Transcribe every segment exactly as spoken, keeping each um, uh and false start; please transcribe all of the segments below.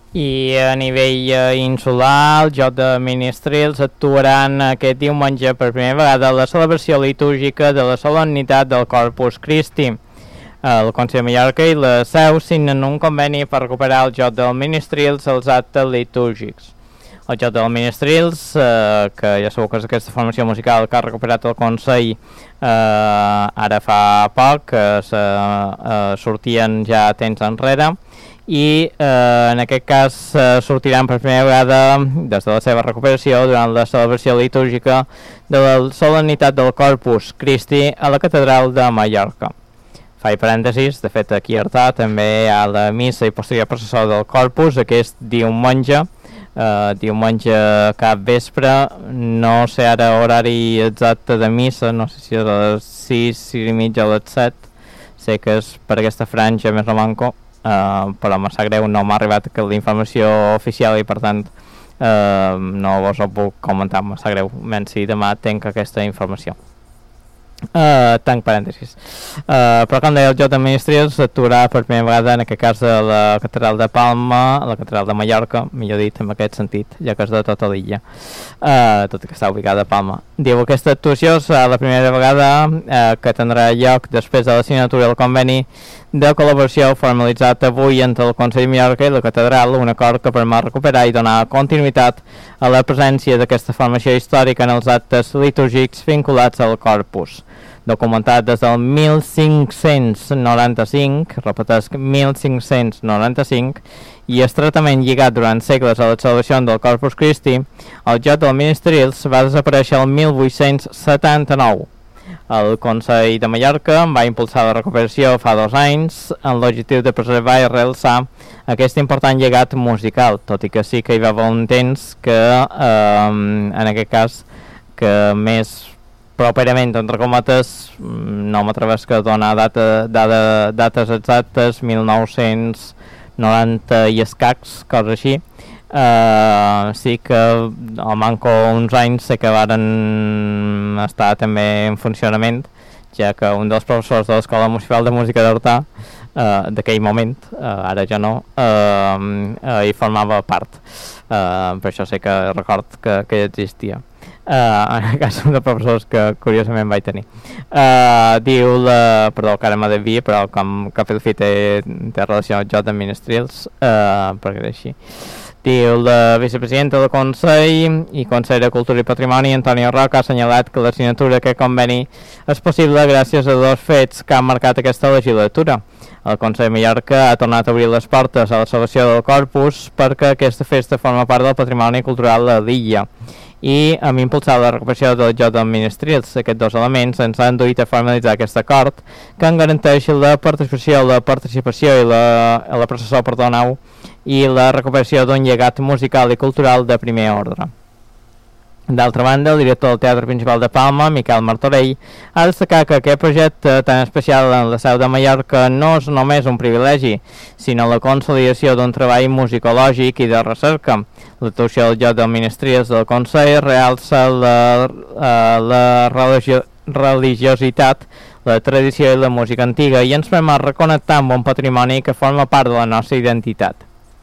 I a nivell eh, insular, el Joc de Ministrils actuaran aquest diumenge per primera vegada la celebració litúrgica de la solemnitat del Corpus Christi. El Consell de Mallorca i la Seu signen un conveni per recuperar el Joc del Ministrils als actes litúrgics. El Joc del Ministrils, eh, que ja sabeu que és aquesta formació musical que ha recuperat el Consell eh, ara fa poc, que se, eh, sortien ja temps enrere, i eh, en aquest cas eh, sortiran per primera vegada des de la seva recuperació durant la celebració litúrgica de la solemnitat del Corpus Christi a la Catedral de Mallorca. Faig parèntesis, de fet aquí a Artà també hi ha la missa i posterior processó del Corpus aquest diumenge, eh, diumenge cap vespre, no sé ara horari exacte de missa, no sé si és a les sis, sis i mitja o a les set, sé que és per aquesta franja més o manco. Uh, però em sap greu, no m'ha arribat la informació oficial i per tant uh, no vos ho puc comentar, em sap greu, menys si demà tenc aquesta informació. Uh, tanc parèntesis. Uh, però com deia, el Joc de Ministrils actuarà per primera vegada en aquest cas a la Catedral de Palma, a la Catedral de Mallorca, millor dit en aquest sentit, ja que és de tota l'illa, uh, tot i que està ubicada a Palma. Diu, aquesta actuació serà la primera vegada uh, que tindrà lloc després de la signatura del conveni de col·laboració formalitzat avui entre el Consell de Mallorca i la Catedral, un acord que permet recuperar i donar continuïtat a la presència d'aquesta formació històrica en els actes litúrgics vinculats al Corpus. Documentat des del mil cinc-cents noranta-cinc, repeteix mil cinc-cents noranta-cinc, i estretament lligat durant segles a la celebració del Corpus Christi, el Joc del Ministrils va desaparèixer el mil vuit-cents setanta-nou. El Consell de Mallorca va impulsar la recuperació fa dos anys amb l'objectiu de preservar i realçar aquest important llegat musical, tot i que sí que hi va haver un temps que, eh, en aquest cas, que més properament, entre cometes, no m'atreveix a donar data, data, dates exactes, mil nou-cents noranta i escacs, cosa així. Uh, sí que al manco uns anys sé que varen estar també en funcionament, ja que un dels professors de l'Escola Municipal de Música d'Artà uh, d'aquell moment, uh, ara ja no, uh, uh, hi formava part, uh, per això sé que record que, que existia. Uh, en el cas de professors que curiosament vaig tenir. Uh, diu la... Perdó, que ara m'ha de dir, però com que el fet té, té relació al Joc de Ministrils, uh, perquè és així. Diu la vicepresidenta del Consell i Consell de Cultura i Patrimoni, Antonio Roca, ha assenyalat que la signatura d'aquest conveni és possible gràcies a dos fets que han marcat aquesta legislatura. El Consell de Mallorca ha tornat a obrir les portes a la celebració del Corpus perquè aquesta festa forma part del patrimoni cultural de l'illa i hem impulsat la recuperació del Joc del Ministrils. Aquests dos elements ens han duit a formalitzar aquest acord que en garanteix la participació, la participació i la, la processó, perdoneu, i la recuperació d'un llegat musical i cultural de primer ordre. D'altra banda, el director del Teatre Principal de Palma, Miquel Martorell, ha destacat que aquest projecte tan especial en la Seu de Mallorca no és només un privilegi, sinó la consolidació d'un treball musicològic i de recerca. L'actuació del Joc del Ministrils del Consell realça la, la religio, religiositat, la tradició i la música antiga i ens permet reconnectar amb un patrimoni que forma part de la nostra identitat.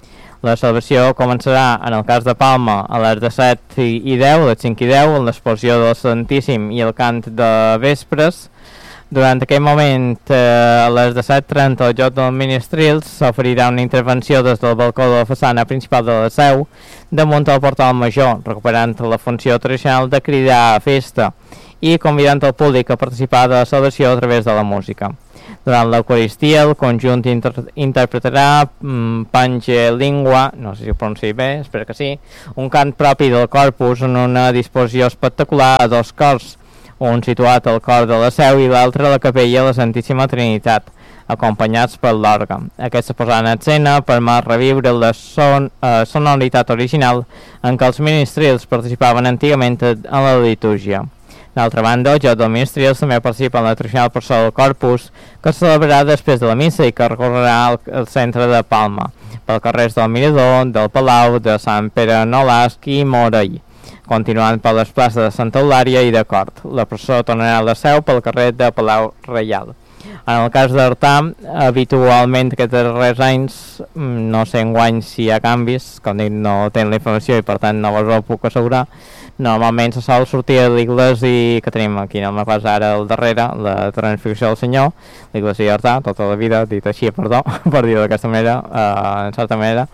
La celebració començarà, en el cas de Palma, a les de set i deu, a les cinc i deu, amb l'exposició del Santíssim i el cant de vespres. Durant aquell moment, eh, a les de set i trenta, al Joc del Ministrils s'oferirà una intervenció des del balcó de la façana principal de la Seu, damunt del portal major, recuperant la funció tradicional de cridar a festa i convidant el públic a participar de la celebració a través de la música. Durant l'Eucaristia, el conjunt inter interpretarà mm, Pange Lingua, no sé si ho pronunciï bé, espero que sí, un cant propi del Corpus en una disposició espectacular a dos cors, un situat al cor de la Seu i l'altre a la capella de la Santíssima Trinitat, acompanyats per l'òrgan. Aquesta posada en escena permet reviure la son eh, sonoritat original en què els ministrils participaven antigament en la litúrgia. D'altra banda, el Joc del Ministrils també participa en la tradicional processó del Corpus, que es celebrarà després de la missa i que recorrerà al, al centre de Palma, pel carrers del Mirador, del Palau, de Sant Pere Nolasc i Morell, continuant per les places de Santa Eulària i de Cort. La processó tornarà a la Seu pel carrer de Palau Reial. En el cas d'Artà, habitualment aquests darrers anys, no sé enguany si hi ha canvis, com dic, no tenen la informació i per tant no vos ho puc assegurar. Normalment se sol sortir a l'Iglesi que tenim aquí en el meu cas ara al darrere, la Transfiguració del Senyor, l'Iglesi d'Artà, tota la vida, dit així, perdó, per dir-ho d'aquesta manera, uh, en certa manera,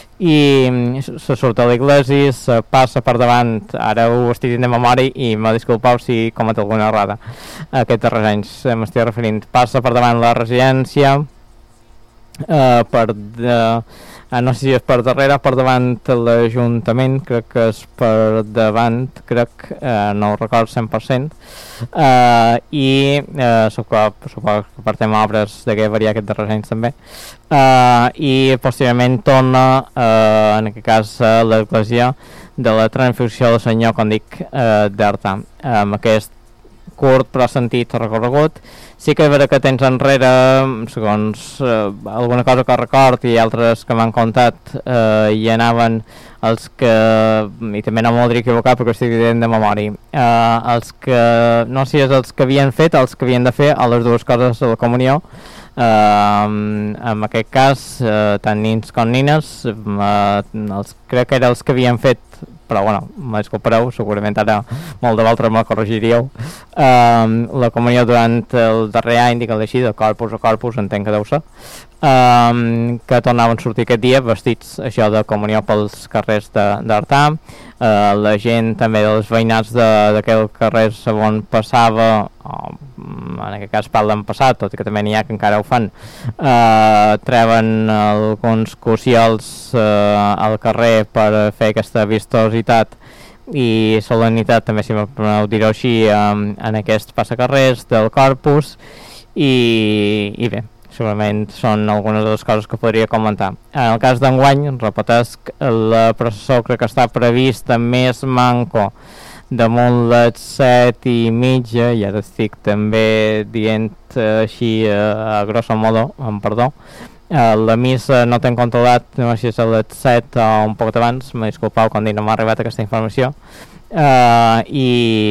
i se surt a l'Iglesi, se passa per davant, ara ho estic dient de memòria i me disculpeu si comet alguna errada, aquests darrers anys m'estic referint, passa per davant la residència, uh, per de, uh, no sé si és per darrere, per davant l'Ajuntament, crec que és per davant, crec, uh, no ho record cent per cent, uh, i uh, suposo que partem obres d'aquest variar aquests darrers anys també, uh, i posteriorment torna, uh, en aquest cas, a l'església de la Transfiguració del Senyor, com dic, uh, d'Artà, amb aquest curt però sentit recorregut. Sí que és vera que tens enrere, segons eh, alguna cosa que record i altres que m'han contat, eh, hi anaven els que, i també no m'ho voldria equivocar perquè estic dient de memòria, eh, els que, no sé si és els que havien fet, els que havien de fer a les dues coses de la comunió, eh, en aquest cas, eh, tant nins com nines, eh, els, crec que eren els que havien fet, però bueno, me disculpareu, segurament ara molt de vosaltres me corregiríeu, um, la comunió durant el darrer any, diguem-ho així, de corpus a corpus, entenc que deu ser, um, que tornaven a sortir aquest dia vestits això de comunió pels carrers d'Artà, uh, la gent també dels veïnats d'aquell carrer on passava, oh, en aquest cas parlen passat, tot i que també n'hi ha que encara ho fan, uh, treuen alguns cociols uh, al carrer per fer aquesta vistositat i solemnitat, també si m'ho direu així, um, en aquest passacarrers del Corpus, i, i bé, segurament són algunes de les coses que podria comentar. En el cas d'enguany, repetesc, la processó crec que està prevista més manco damunt les set i mitja, i ara estic també dient uh, així uh, a grosso modo, amb perdó, uh, la missa no t'hem controlat, no sé si és a les set o un poc abans, me disculpeu quan dic no m'ha arribat aquesta informació, uh, i,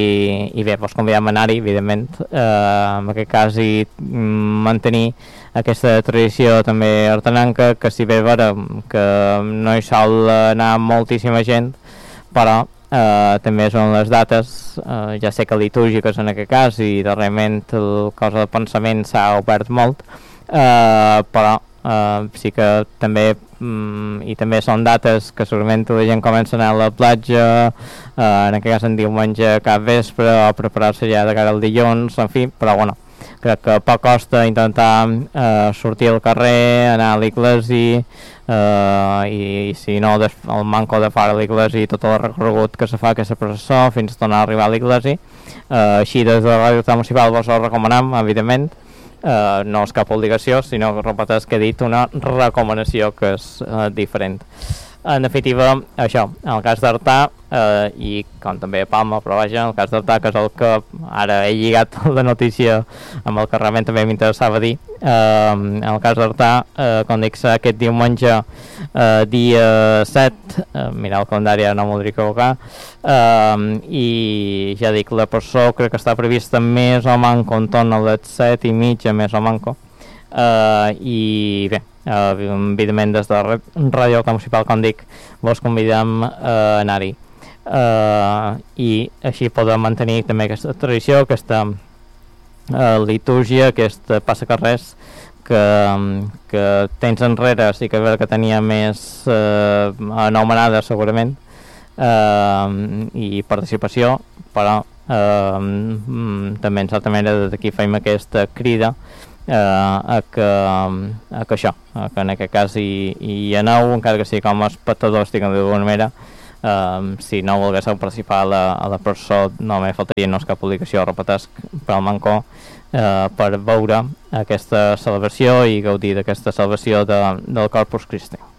i bé, vos convidem a anar-hi, evidentment, uh, en aquest cas i mantenir aquesta tradició també artanenca, que si bé vera que no hi sol anar moltíssima gent, però Uh, també són les dates, uh, ja sé que litúrgiques en aquest cas i darrerament el cos del pensament s'ha obert molt, uh, però uh, sí que també um, i també són dates que segurament la gent comença a anar a la platja, uh, en aquest cas en diumenge cap vespre o preparar-se ja de cara al dilluns, en fi, però bueno, crec que poc costa intentar uh, sortir al carrer, anar a l'església, Uh, i, i si no des, el manco de fora a l'església i tot el recorregut que se fa aquesta processó fins a tornar a arribar a l'església, uh, així des de la ràdio municipal vos ho recomanem, evidentment, uh, no és cap obligació, sinó que repeteix que he dit una recomanació que és uh, diferent. En definitiva, això, en el cas d'Artà, eh, i com també a Palma, però vaja, en el cas d'Artà, que és el que ara he lligat la notícia amb el que realment també m'interessava dir, eh, en el cas d'Artà, eh, com dic, aquest diumenge, eh, dia set, eh, mira el calendari ara no m'ho voldria equivocar, eh, i ja dic, la processó crec que està prevista més o manco en torn a les set i mitja, més o manco, eh, i bé, Uh, evidentment des de la ràdio municipal, com dic, vos convidem uh, a anar-hi, uh, i així podem mantenir també aquesta tradició, aquesta uh, litúrgia, aquest passacarrers que, que temps enrere sí que és que tenia més uh, anomenada segurament uh, i participació, però uh, també en certa manera des d'aquí fem aquesta crida Uh, a, que, a que això, a que en aquest cas hi, hi aneu, encara que sigui com a espectadors, diguem d'alguna manera, uh, si no volguéssiu participar a la, a la processó, no me faltaria, no és cap publicació, repetesc, per al Mancó, uh, per veure aquesta celebració i gaudir d'aquesta celebració de, del Corpus Christi.